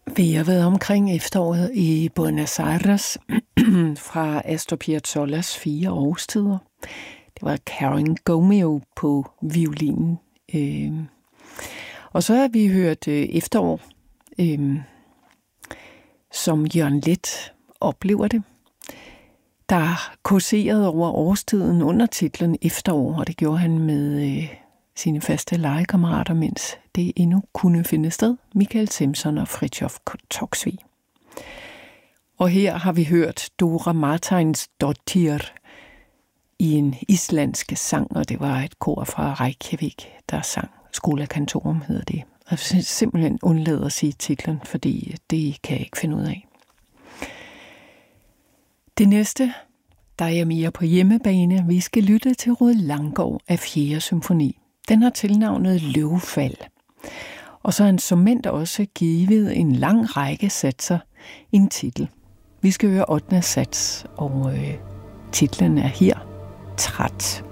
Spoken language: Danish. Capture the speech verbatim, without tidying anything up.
Vi har været omkring efteråret i Buenos Aires fra Astor Piazzollas fire årstider. Det var Karen Gomeo på violinen. Øh. Og så har vi hørt øh, efterår, øh, som Jørgen Leth oplever det. Der kurserede over årstiden under titlen Efterår, og det gjorde han med øh, sine faste legekammerater, mens det endnu kunne finde sted, Michael Simpson og Fridtjof Toksvig. Og her har vi hørt Dora Marteinsdottir i en islandsk sang, og det var et kor fra Reykjavik, der sang. Skóla Cantorum hedder det. Og jeg simpelthen undlader at sige titlen, fordi det kan jeg ikke finde ud af. Det næste, der er mere på hjemmebane. Vi skal lytte til Rued Langgaard af fjerde symfoni. Den har tilnavnet Løvfald. Og så er han såmænd også givet en lang række satser en titel. Vi skal høre ottende sats, og øh, titlen er her Træt.